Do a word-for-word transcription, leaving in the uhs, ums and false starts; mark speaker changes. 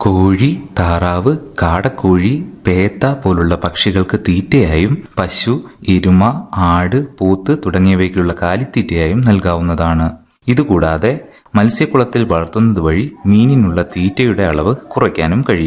Speaker 1: കോഴി, താറാവ്, കാടക്കോഴി, പേത്ത പോലുള്ള പക്ഷികൾക്ക് തീറ്റയായും പശു, എരുമ, ആട്, പോത്ത് തുടങ്ങിയവയ്ക്കുള്ള കാലിത്തീറ്റയായും നൽകാവുന്നതാണ്. ഇതുകൂടാതെ മത്സ്യക്കുളത്തിൽ വളർത്തുന്നത് വഴി മീനിനുള്ള തീറ്റയുടെ അളവ് കുറയ്ക്കാനും കഴിയും.